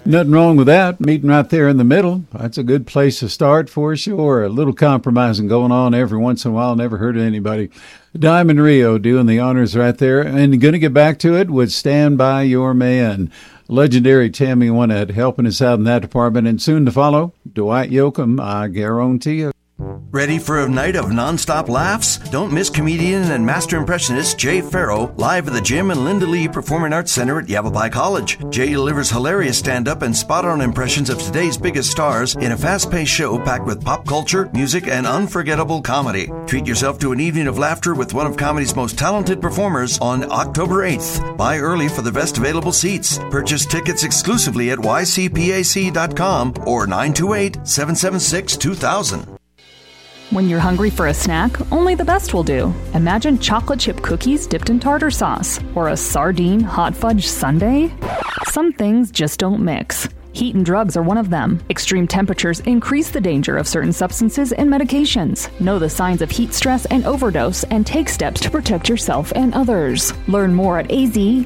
Nothing wrong with that. Meeting right there in the middle. That's a good place to start for sure. A little compromising going on every once in a while. Never hurt anybody. Diamond Rio doing the honors right there. And going to get back to it with Stand By Your Man. Legendary Tammy Wynette helping us out in that department. And soon to follow, Dwight Yoakam, I guarantee you. Ready for a night of nonstop laughs? Don't miss comedian and master impressionist Jay Farrow live at the Jim and Linda Lee Performing Arts Center at Yavapai College. Jay delivers hilarious stand-up and spot-on impressions of today's biggest stars in a fast-paced show packed with pop culture, music, and unforgettable comedy. Treat yourself to an evening of laughter with one of comedy's most talented performers on October 8th. Buy early for the best available seats. Purchase tickets exclusively at ycpac.com or 928-776-2000. When you're hungry for a snack, only the best will do. Imagine chocolate chip cookies dipped in tartar sauce, or a sardine hot fudge sundae. Some things just don't mix. Heat and drugs are one of them. Extreme temperatures increase the danger of certain substances and medications. Know the signs of heat stress and overdose and take steps to protect yourself and others. Learn more at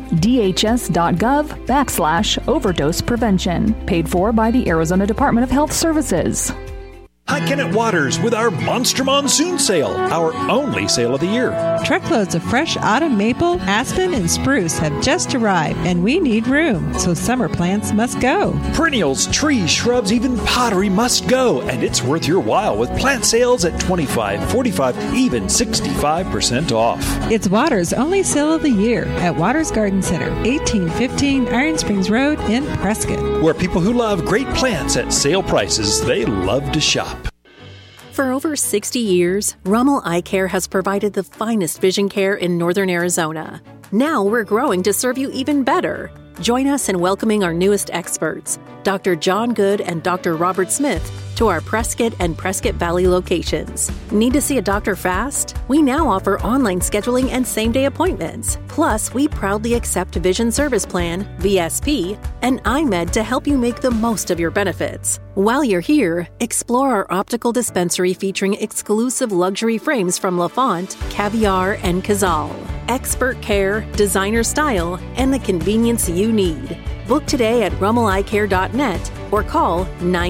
azdhs.gov/overdose prevention. Paid for by the Arizona Department of Health Services. Hi, Kennett Waters with our Monster Monsoon Sale, our only sale of the year. Truckloads of fresh autumn maple, aspen, and spruce have just arrived, and we need room, so summer plants must go. Perennials, trees, shrubs, even pottery must go, and it's worth your while with plant sales at 25, 45, even 65% off. It's Waters' only sale of the year at Waters Garden Center, 1815 Iron Springs Road in Prescott. Where people who love great plants at sale prices, they love to shop. For over 60 years, Rummel Eye Care has provided the finest vision care in northern Arizona. Now we're growing to serve you even better. Join us in welcoming our newest experts, Dr. John Good and Dr. Robert Smith, to our Prescott and Prescott Valley locations. Need to see a doctor fast? We now offer online scheduling and same-day appointments. Plus, we proudly accept Vision Service Plan, VSP, and iMed to help you make the most of your benefits. While you're here, explore our optical dispensary featuring exclusive luxury frames from Lafont, Caviar, and Cazal. Expert care, designer style, and the convenience you need. Book today at rummeleyecare.net or call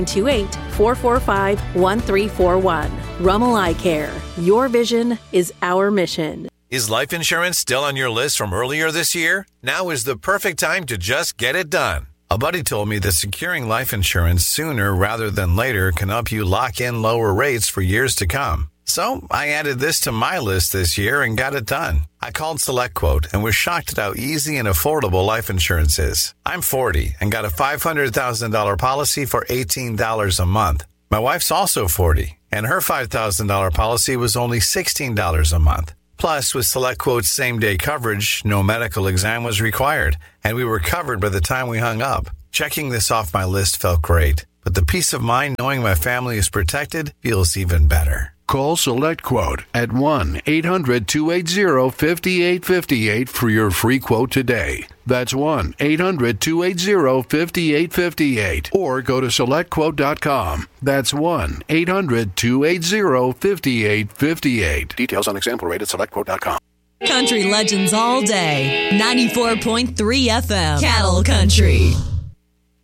928-445-1341. Rummel Eye Care. Your vision is our mission. Is life insurance still on your list from earlier this year? Now is the perfect time to just get it done. A buddy told me that securing life insurance sooner rather than later can help you lock in lower rates for years to come. So I added this to my list this year and got it done. I called SelectQuote and was shocked at how easy and affordable life insurance is. I'm 40 and got a $500,000 policy for $18 a month. My wife's also 40 and her $5,000 policy was only $16 a month. Plus, with SelectQuote's same-day coverage, no medical exam was required, and we were covered by the time we hung up. Checking this off my list felt great, but the peace of mind knowing my family is protected feels even better. Call SelectQuote at 1-800-280-5858 for your free quote today. That's 1-800-280-5858. Or go to SelectQuote.com. That's 1-800-280-5858. Details on example rate at SelectQuote.com. Country legends all day. 94.3 FM. Cattle Country.